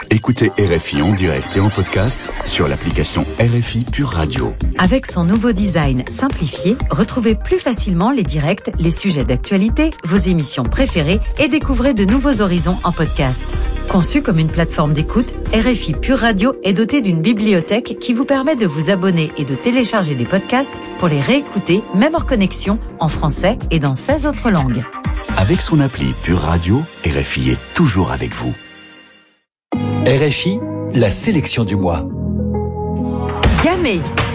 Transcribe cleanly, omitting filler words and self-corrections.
Écoutez RFI en direct et en podcast sur l'application RFI Pure Radio. Avec son nouveau design simplifié, retrouvez plus facilement les directs, les sujets d'actualité, vos émissions préférées et découvrez de nouveaux horizons en podcast. Conçu comme une plateforme d'écoute, RFI Pure Radio est doté d'une bibliothèque qui vous permet de vous abonner et de télécharger des podcasts pour les réécouter, même hors connexion, en français et dans 16 autres langues. Avec son appli Pure Radio, RFI est toujours avec vous. RFI, la sélection du mois. Yamé,